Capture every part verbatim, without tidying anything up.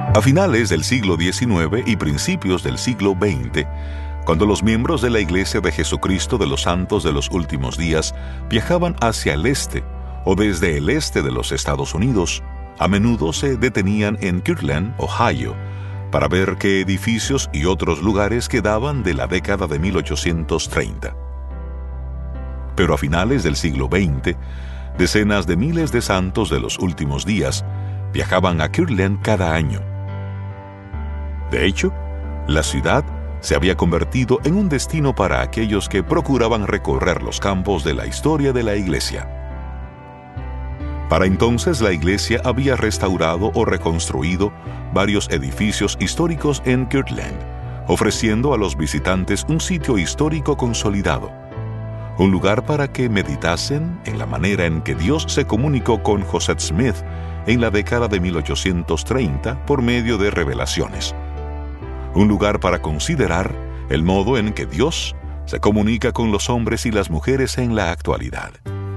A finales del siglo diecinueve y principios del siglo veinte, cuando los miembros de la Iglesia de Jesucristo de los Santos de los Últimos Días viajaban hacia el este o desde el este de los Estados Unidos, a menudo se detenían en Kirtland, Ohio, para ver qué edificios y otros lugares quedaban de la década de mil ochocientos treinta. Pero a finales del siglo veinte, decenas de miles de santos de los últimos días viajaban a Kirtland cada año. De hecho, la ciudad se había convertido en un destino para aquellos que procuraban recorrer los campos de la historia de la Iglesia. Para entonces la Iglesia había restaurado o reconstruido varios edificios históricos en Kirtland, ofreciendo a los visitantes un sitio histórico consolidado, un lugar para que meditasen en la manera en que Dios se comunicó con Joseph Smith en la década de mil ochocientos treinta por medio de revelaciones. Un lugar para considerar el modo en que Dios se comunica con los hombres y las mujeres en la actualidad.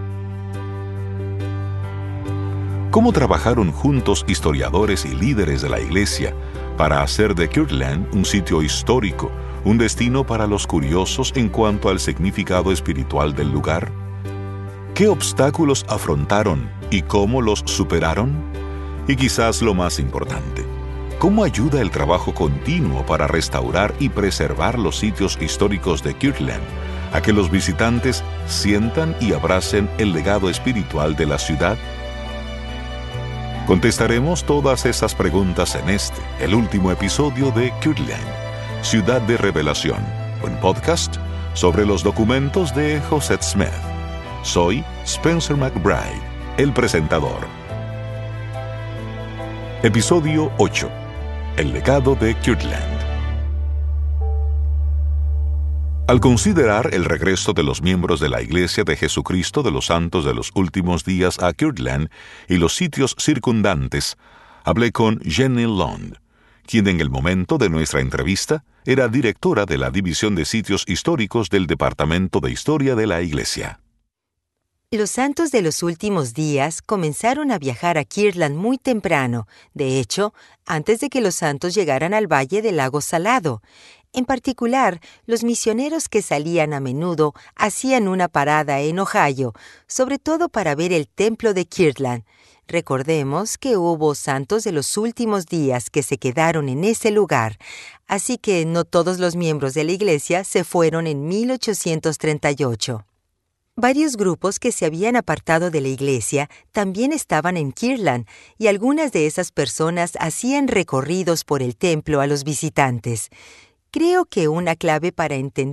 ¿Cómo trabajaron juntos historiadores y líderes de la Iglesia para hacer de Kirtland un sitio histórico, un destino para los curiosos en cuanto al significado espiritual del lugar? ¿Qué obstáculos afrontaron y cómo los superaron? Y quizás lo más importante, ¿cómo ayuda el trabajo continuo para restaurar y preservar los sitios históricos de Kirtland a que los visitantes sientan y abracen el legado espiritual de la ciudad? Contestaremos todas esas preguntas en este, el último episodio de Kirtland, Ciudad de Revelación, un podcast sobre los documentos de Joseph Smith. Soy Spencer McBride, el presentador. Episodio ocho. El legado de Kirtland. Al considerar el regreso de los miembros de la Iglesia de Jesucristo de los Santos de los Últimos Días a Kirtland y los sitios circundantes, hablé con Jenny Lund, quien en el momento de nuestra entrevista era directora de la División de Sitios Históricos del Departamento de Historia de la Iglesia. Los santos de los últimos días comenzaron a viajar a Kirtland muy temprano, de hecho, antes de que los santos llegaran al Valle del Lago Salado. En particular, los misioneros que salían a menudo hacían una parada en Ohio, sobre todo para ver el templo de Kirtland. Recordemos que hubo santos de los últimos días que se quedaron en ese lugar, así que no todos los miembros de la Iglesia se fueron en mil ochocientos treinta y ocho. Varios grupos que se habían apartado de la Iglesia también estaban en Kirtland, y algunas de esas personas hacían recorridos por el templo a los visitantes. Creo que una clave para entender